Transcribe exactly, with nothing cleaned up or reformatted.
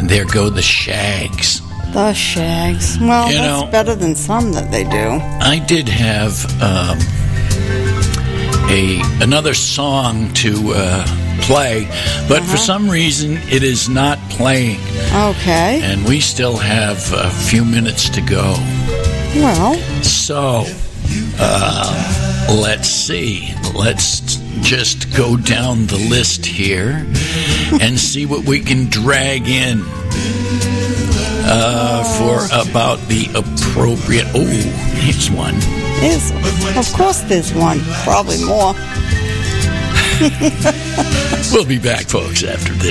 And there go the Shags. The Shags. Well, You that's know- better than some that they do. I did have um, a another song to uh, play, but Uh-huh. for some reason it is not playing. Okay. And we still have a few minutes to go. Well, So, uh, let's see. Let's just go down the list here and see what we can drag in uh, for about the appropriate... Oh, here's one. is of course there's one. Probably more. We'll be back, folks, after this.